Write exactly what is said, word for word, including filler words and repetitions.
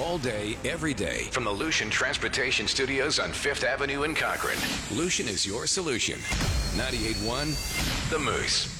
all day, every day from the Lucian Transportation Studios on Fifth Avenue in Cochrane. Lucian is your solution. ninety-eight point one The Moose.